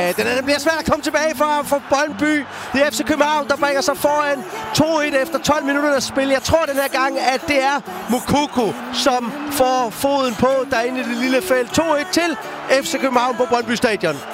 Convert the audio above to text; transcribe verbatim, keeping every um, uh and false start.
Den er, bliver svært at komme tilbage fra, fra Brøndby. Det er F C København, der bringer sig foran to et efter tolv minutter at spille. Jeg tror den her gang, at det er Moukoko, som får foden på derinde i det lille felt. to et til F C København på Brøndby Stadion.